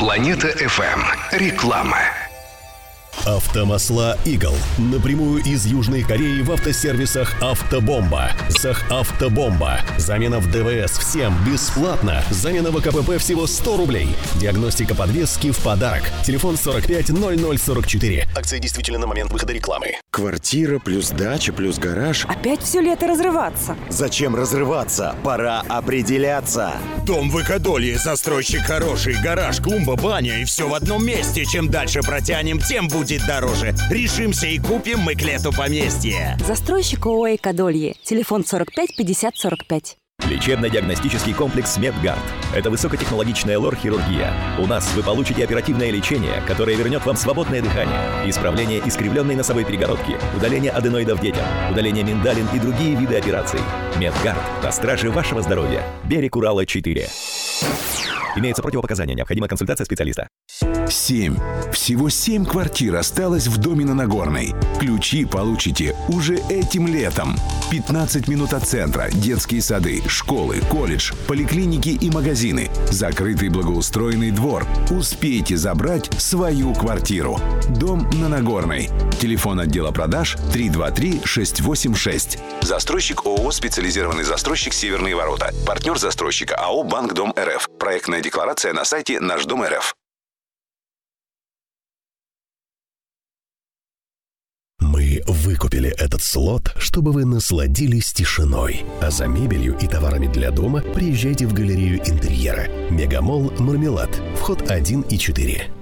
Планета FM. Реклама. Автомасла «Игл» напрямую из Южной Кореи в автосервисах «Автобомба». «Сахавтобомба». Замена в ДВС всем бесплатно. Замена в КПП всего 100 рублей. Диагностика подвески в подарок. Телефон 45 0044. Акция действительно на момент выхода рекламы. Квартира плюс дача плюс гараж. Опять все лето разрываться? Зачем разрываться? Пора определяться. Дом в Экодолье. Застройщик хороший. Гараж, клумба, баня и все в одном месте. Чем дальше протянем, тем будет дороже. Решимся и купим мы к лету поместье. Застройщик ООО «Экодолье». Телефон 45 50 45. Лечебно-диагностический комплекс «Медгард». Это высокотехнологичная лор-хирургия. У нас вы получите оперативное лечение, которое вернет вам свободное дыхание, исправление искривленной носовой перегородки, удаление аденоидов детям, удаление миндалин и другие виды операций. «Медгард» на страже вашего здоровья. Берег Урала, 4. Имеются противопоказания. Необходима консультация специалиста. 7. Всего 7 квартир осталось в доме на Нагорной. Ключи получите уже этим летом. 15 минут от центра, детские сады, школы, колледж, поликлиники и магазины. Закрытый благоустроенный двор. Успейте забрать свою квартиру. Дом на Нагорной. Телефон отдела продаж 323-686. Застройщик ООО «Специализированный застройщик Северные ворота». Партнер застройщика АО «Банк Дом РФ». Проектная декларация на сайте Наш Дом РФ. Мы выкупили этот слот, чтобы вы насладились тишиной. А за мебелью и товарами для дома приезжайте в галерею интерьера. Мегамолл «Мармелад». Вход 1 и 4.